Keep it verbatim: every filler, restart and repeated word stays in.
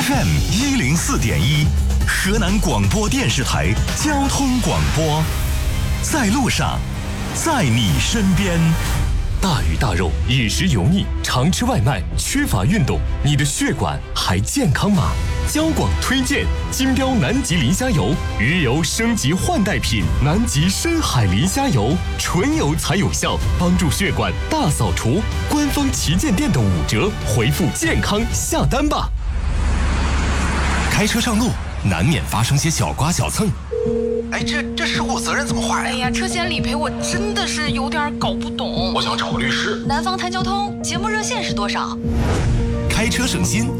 F M 一零四点一，河南广播电视台交通广播，在路上，在你身边。 大鱼大肉，饮食油腻，常吃外卖，缺乏运动，你的血管还健康吗？交广推荐金标南极磷虾油，鱼油升级换代品，南极深海磷虾油，纯油才有效，帮助血管大扫除。官方旗舰店的五折，回复健康下单吧。 开车上路，难免发生些小刮小蹭。 哎，这这事故责任怎么划呀？ 哎呀，车险理赔我真的是有点搞不懂。 我想找个律师。 南方谈交通节目热线是多少？ 开车省心。